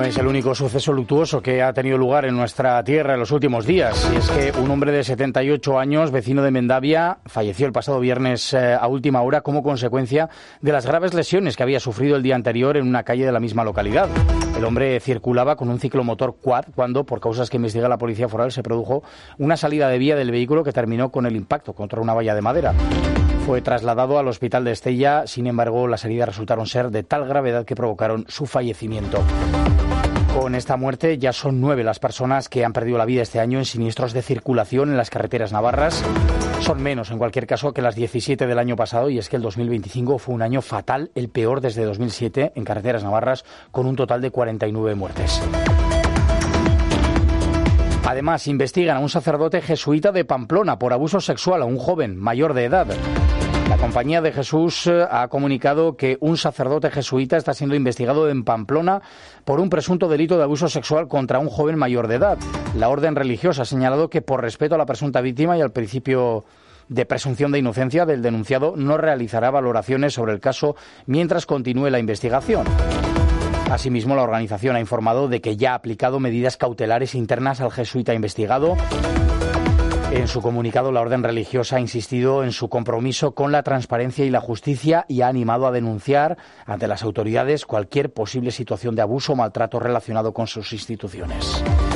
es el único suceso luctuoso que ha tenido lugar en nuestra tierra en los últimos días. Y es que un hombre de 78 años, vecino de Mendavia, falleció el pasado viernes a última hora como consecuencia de las graves lesiones que había sufrido el día anterior en una calle de la misma localidad. El hombre circulaba con un ciclomotor quad cuando, por causas que investiga la Policía Foral, se produjo una salida de vía del vehículo que terminó con el impacto contra una valla de madera. Fue trasladado al hospital de Estella, sin embargo, las heridas resultaron ser de tal gravedad que provocaron su fallecimiento. Con esta muerte ya son 9 las personas que han perdido la vida este año en siniestros de circulación en las carreteras navarras. Son menos, en cualquier caso, que las 17 del año pasado, y es que el 2025 fue un año fatal, el peor desde 2007 en carreteras navarras, con un total de 49 muertes. Además, investigan a un sacerdote jesuita de Pamplona por abuso sexual a un joven mayor de edad. La Compañía de Jesús ha comunicado que un sacerdote jesuita está siendo investigado en Pamplona por un presunto delito de abuso sexual contra un joven mayor de edad. La orden religiosa ha señalado que, por respeto a la presunta víctima y al principio de presunción de inocencia del denunciado, no realizará valoraciones sobre el caso mientras continúe la investigación. Asimismo, la organización ha informado de que ya ha aplicado medidas cautelares internas al jesuita investigado. En su comunicado, la orden religiosa ha insistido en su compromiso con la transparencia y la justicia y ha animado a denunciar ante las autoridades cualquier posible situación de abuso o maltrato relacionado con sus instituciones.